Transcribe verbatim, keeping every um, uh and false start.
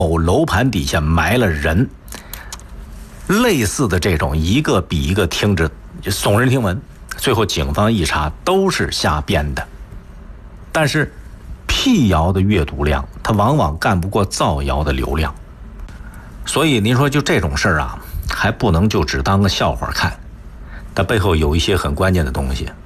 楼盘底下埋了人，类似的这种一个比一个听着耸人听闻。最后警方一查，都是瞎编的。但是辟谣的阅读量，它往往干不过造谣的流量。所以您说就这种事儿啊，还不能就只当个笑话看，它背后有一些很关键的东西。